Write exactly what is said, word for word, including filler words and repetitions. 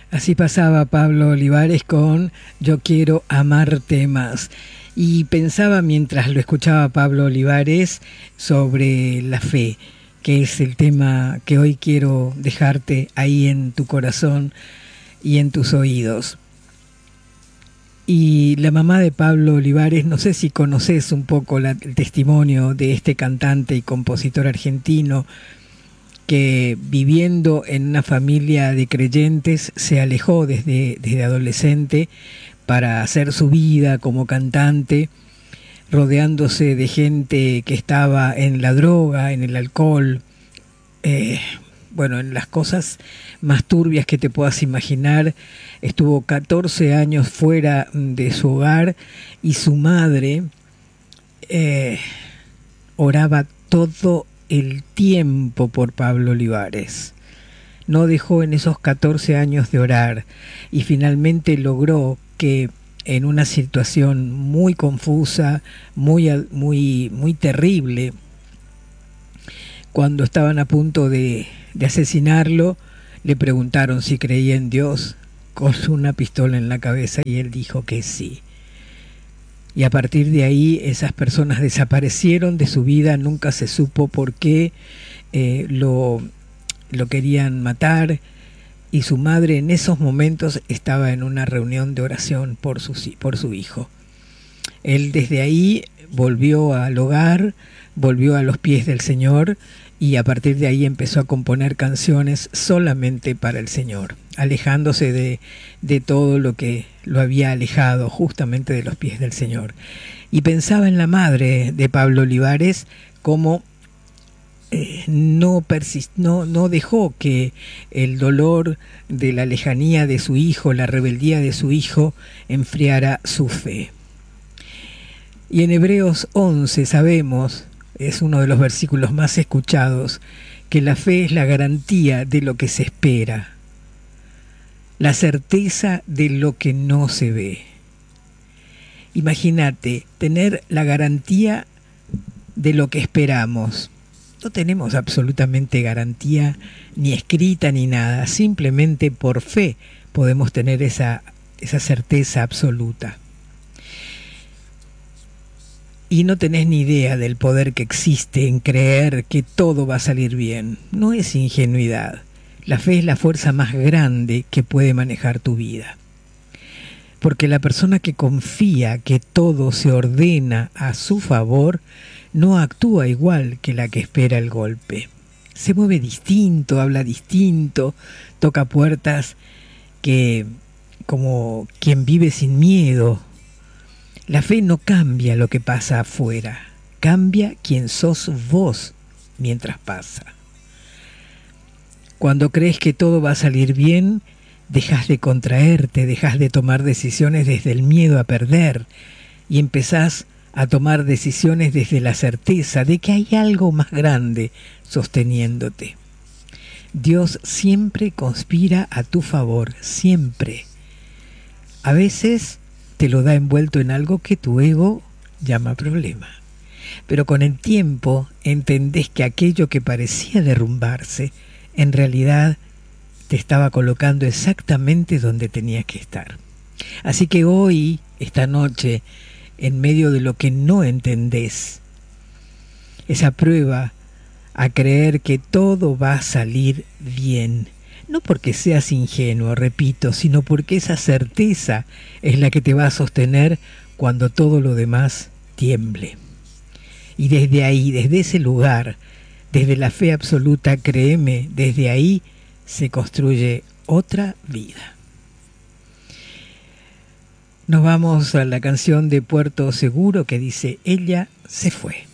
Así pasaba Pablo Olivares con Yo quiero amarte más. Y pensaba mientras lo escuchaba Pablo Olivares sobre la fe, que es el tema que hoy quiero dejarte ahí en tu corazón y en tus oídos. Y la mamá de Pablo Olivares, no sé si conoces un poco la, el testimonio de este cantante y compositor argentino que viviendo en una familia de creyentes se alejó desde, desde adolescente para hacer su vida como cantante, rodeándose de gente que estaba en la droga, en el alcohol, eh, bueno, en las cosas más turbias que te puedas imaginar. Estuvo catorce años fuera de su hogar y su madre eh, oraba todo el tiempo por Pablo Olivares. No dejó en esos catorce años de orar y finalmente logró que en una situación muy confusa, muy, muy, muy terrible, cuando estaban a punto de, de asesinarlo, le preguntaron si creía en Dios con una pistola en la cabeza y él dijo que sí. Y a partir de ahí esas personas desaparecieron de su vida, nunca se supo por qué eh, lo, lo querían matar, y su madre en esos momentos estaba en una reunión de oración por su, por su hijo. Él desde ahí volvió al hogar, volvió a los pies del Señor, y a partir de ahí empezó a componer canciones solamente para el Señor, alejándose de, de todo lo que lo había alejado justamente de los pies del Señor. Y pensaba en la madre de Pablo Olivares, como eh, no, persist, no, no dejó que el dolor de la lejanía de su hijo, la rebeldía de su hijo, enfriara su fe. Y en Hebreos once sabemos, es uno de los versículos más escuchados, que la fe es la garantía de lo que se espera, la certeza de lo que no se ve. Imagínate, tener la garantía de lo que esperamos. No tenemos absolutamente garantía ni escrita ni nada, simplemente por fe podemos tener esa, esa certeza absoluta. Y no tenés ni idea del poder que existe en creer que todo va a salir bien. No es ingenuidad. La fe es la fuerza más grande que puede manejar tu vida. Porque la persona que confía que todo se ordena a su favor no actúa igual que la que espera el golpe. Se mueve distinto, habla distinto, toca puertas que, como quien vive sin miedo. La fe no cambia lo que pasa afuera, cambia quién sos vos mientras pasa. Cuando crees que todo va a salir bien, dejas de contraerte, dejas de tomar decisiones desde el miedo a perder y empezás a tomar decisiones desde la certeza de que hay algo más grande sosteniéndote. Dios siempre conspira a tu favor, siempre. A veces te lo da envuelto en algo que tu ego llama problema. Pero con el tiempo entendés que aquello que parecía derrumbarse, en realidad te estaba colocando exactamente donde tenías que estar. Así que hoy, esta noche, en medio de lo que no entendés, esa prueba a creer que todo va a salir bien. No porque seas ingenuo, repito, sino porque esa certeza es la que te va a sostener cuando todo lo demás tiemble. Y desde ahí, desde ese lugar, desde la fe absoluta, créeme, desde ahí se construye otra vida. Nos vamos a la canción de Puerto Seguro que dice: Ella se fue.